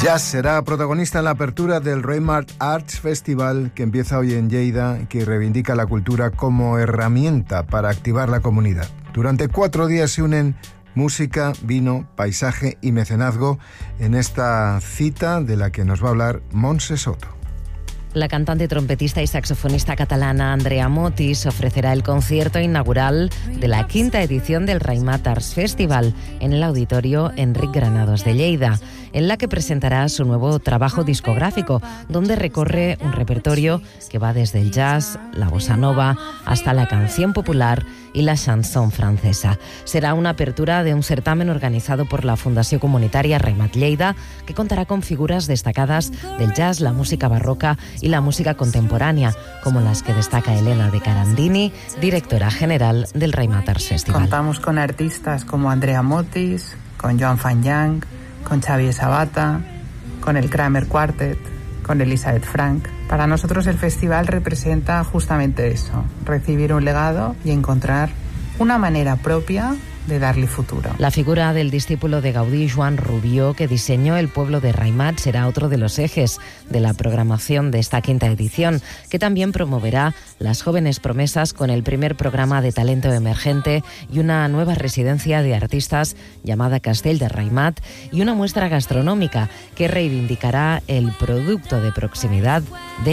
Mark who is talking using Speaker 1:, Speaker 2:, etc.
Speaker 1: jazz será protagonista en la apertura del Raymat Arts Festival, que empieza hoy en Lleida, que reivindica la cultura como herramienta para activar la comunidad. Durante 4 días se unen música, vino, paisaje y mecenazgo en esta cita de la que nos va a hablar Montse Soto.
Speaker 2: La cantante, trompetista y saxofonista catalana Andrea Motis ofrecerá el concierto inaugural de la 5ª edición del Raymat Arts Festival en el Auditorio Enric Granados de Lleida, en la que presentará su nuevo trabajo discográfico, donde recorre un repertorio que va desde el jazz, la bossa nova, hasta la canción popular y la chanson francesa. Será una apertura de un certamen organizado por la Fundació Comunitària Raymat Lleida, que contará con figuras destacadas del jazz, la música barroca y la música contemporánea, como las que destaca Elena de Carandini, directora general del Raymat Arts Festival.
Speaker 3: Contamos con artistas como Andrea Motis, con Joan Fanyang, con Xavier Sabata, con el Kramer Quartet, con Elisabeth Frank. Para nosotros el festival representa justamente eso, recibir un legado y encontrar una manera propia de darle futuro.
Speaker 2: La figura del discípulo de Gaudí, Joan Rubió, que diseñó el pueblo de Raymat, será otro de los ejes de la programación de esta 5ª edición, que también promoverá las jóvenes promesas con el primer programa de talento emergente y una nueva residencia de artistas llamada Castell de Raymat, y una muestra gastronómica que reivindicará el producto de proximidad de